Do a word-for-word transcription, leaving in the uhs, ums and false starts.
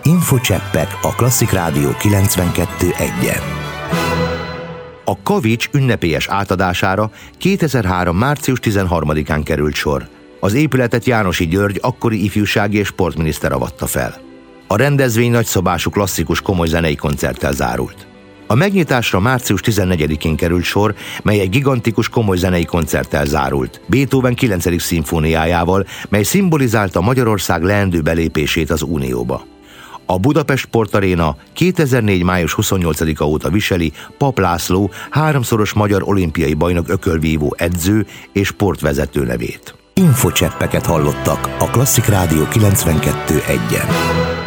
Infocseppek a Klasszik Rádió kilencvenkettő egyen. A kavics ünnepélyes átadására kétezer-három. március tizenharmadikán került sor. Az épületet Jánosi György akkori ifjúsági és sportminiszter avatta fel. A rendezvény nagyszabású klasszikus komoly zenei koncerttel zárult. A megnyitásra március tizennegyedikén került sor, mely egy gigantikus komoly zenei koncerttel zárult, Beethoven kilencedik szimfóniájával, mely szimbolizálta Magyarország leendő belépését az Unióba. A Budapest Sportaréna kétezer-négy. május huszonnyolcadika óta viseli Papp László háromszoros magyar olimpiai bajnok ökölvívó edző és sportvezető nevét. Infocseppeket hallottak a Klasszik Rádió kilencvenkettő egyen.